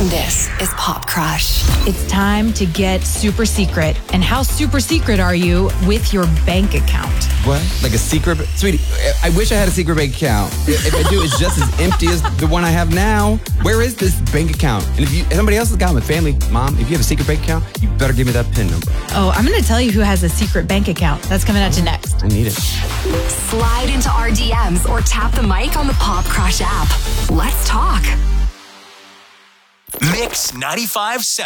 This is Pop Crush. It's time to get super secret. And how super secret are you with your bank account? What? Like a secret? Sweetie, I wish I had a secret bank account. If I do, it's just as empty as the one I have now. Where is this bank account? And if somebody else has got my family, Mom, if you have a secret bank account, you better give me that PIN number. Oh, I'm going to tell you who has a secret bank account. That's coming at you next. I need it. Slide into our DMs or tap the mic on the Pop Crush app. Let's talk. Mix 95.7.